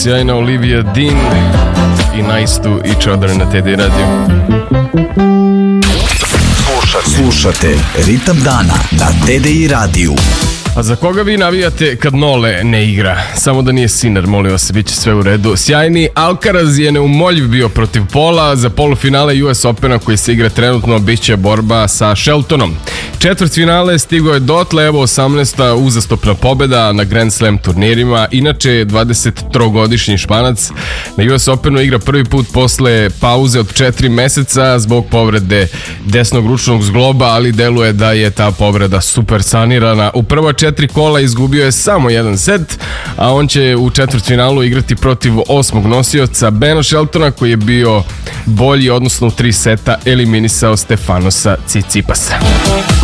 sjajna Olivia Dean i Nice to Each Other na TD Radio. Slušate Ritam dana na TDI radiju. A za koga vi navijate kad Nole ne igra? Samo da nije Sinner, molim vas, bit će sve u redu. Sjajni Alcaraz je neumoljiv bio protiv Pola. Za polufinale US Opena koji se igra trenutno bit će borba sa Sheltonom. Četvrtfinale stigo je dotle, evo 18. uzastopna pobjeda na Grand Slam turnirima. Inače 23-godišnji Španac na US Openu igra prvi put posle pauze od 4 meseca zbog povrede desnog ručnog zgloba, ali deluje da je ta povreda super sanirana. U prva 4 kola izgubio je samo jedan set, a on će u četvrtfinalu igrati protiv 8. nosioca Bena Sheltona koji je bio bolji, odnosno u 3 seta eliminisao Stefanosa Tsitsipasa.